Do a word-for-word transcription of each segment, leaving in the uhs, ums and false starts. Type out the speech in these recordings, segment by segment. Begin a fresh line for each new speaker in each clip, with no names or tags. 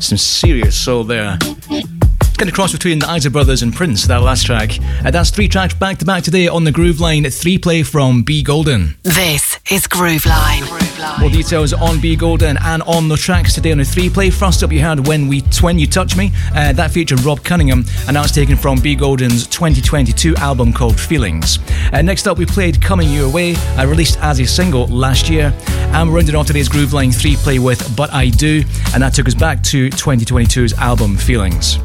Some serious soul there. Kind of cross between the Isley Brothers and Prince, that last track. Uh, that's three tracks back to back today on the Groove Line three play from B Golden.
This is Groove Line. Groove Line.
More details on B Golden and on the tracks today on the three play. First up, you heard When We When You Touch Me. Uh, that featured Rob Cunningham, and that was taken from B Golden's twenty twenty-two album called Feelings. Uh, next up, we played Coming Your Way, uh, released as a single last year. And we're rounding off today's Groove Line three play with But I Do, and that took us back to twenty twenty-two's album Feelings.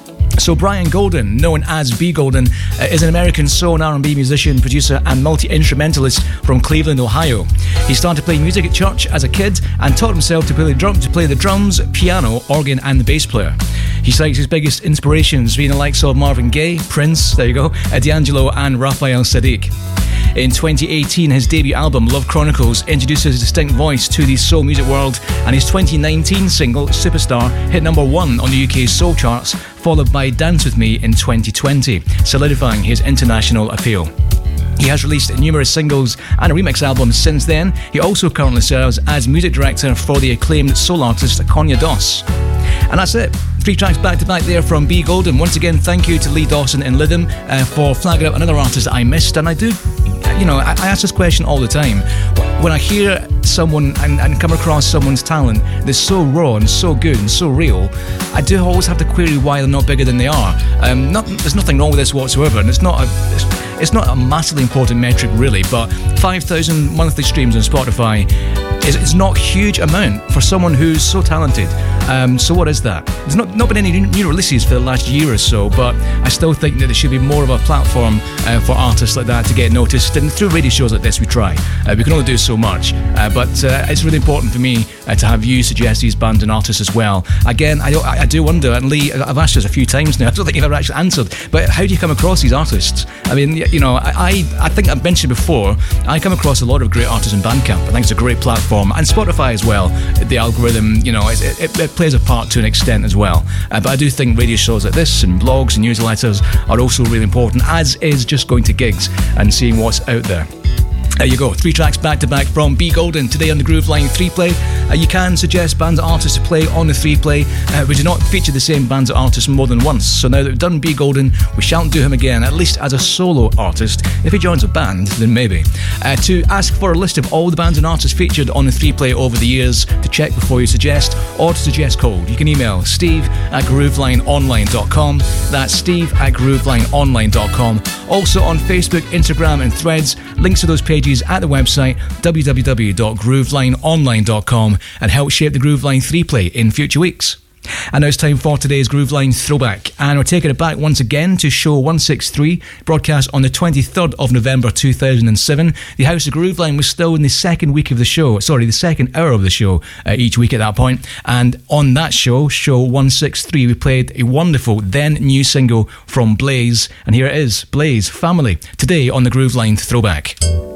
So Brian Golden, known as B Golden, uh, is an American soul and R and B musician, producer and multi-instrumentalist from Cleveland, Ohio. He started playing music at church as a kid and taught himself to play the, drum, to play the drums, piano, organ and the bass player. He cites his biggest inspirations being the likes of Marvin Gaye, Prince, there you go, uh, D'Angelo and Raphael Sadiq. In twenty eighteen, his debut album, Love Chronicles, introduced his distinct voice to the soul music world, and his twenty nineteen single, Superstar, hit number one on the U K's soul charts, followed by Dance With Me in twenty twenty, solidifying his international appeal. He has released numerous singles and a remix album since then. He also currently serves as music director for the acclaimed soul artist Konya Doss. And that's it. Three tracks back to back there from B Golden. Once again, thank you to Lee Dawson and Lytham uh, for flagging up another artist that I missed. And I do, you know, I, I ask this question all the time. When I hear someone and, and come across someone's talent that's so raw and so good and so real, I do always have to query why they're not bigger than they are. Um, not, there's nothing wrong with this whatsoever, and it's not a, it's, it's not a massively important metric really, but five thousand monthly streams on Spotify is it's not a huge amount for someone who's so talented. Um, so what is that? There's not, not been any new releases for the last year or so, but I still think that there should be more of a platform uh, for artists like that to get noticed. And through radio shows like this, we try. Uh, we can only do so much, uh, but uh, it's really important for me uh, to have you suggest these bands and artists as well. Again, I, I do wonder, and Lee, I've asked this a few times now, I don't think you've ever actually answered, but how do you come across these artists? I mean, you know, I, I think I've mentioned before, I come across a lot of great artists in Bandcamp. I think it's a great platform, and Spotify as well. The algorithm, you know, it, it, it plays a part to an extent as well. Uh, but I do think radio shows like this and blogs and newsletters are also really important, as is just going to gigs and seeing what's out there. There you go, three tracks back to back from B Golden today on the Groove Line three play. Uh, you can suggest bands or artists to play on the three play. Uh, we do not feature the same bands or artists more than once. So now that we've done B Golden, we shan't do him again, at least as a solo artist. If he joins a band, then maybe. Uh, to ask for a list of all the bands and artists featured on the three play over the years, to check before you suggest, or to suggest code, you can email steve at groovelineonline dot com. That's steve at groovelineonline dot com. Also on Facebook, Instagram and Threads. Links to those pages at the website w w w dot groovelineonline dot com, and help shape the Groove Line three play in future weeks. And now it's time for today's Groove Line Throwback, and we're taking it back once again to show one sixty-three, broadcast on the twenty-third of November two thousand seven. The House of Groove Line was still in the second week of the show, sorry, the second hour of the show uh, each week at that point. And on that show, show one sixty-three, we played a wonderful then new single from Blaze, and here it is, Blaze, Family, today on the Groove Line Throwback.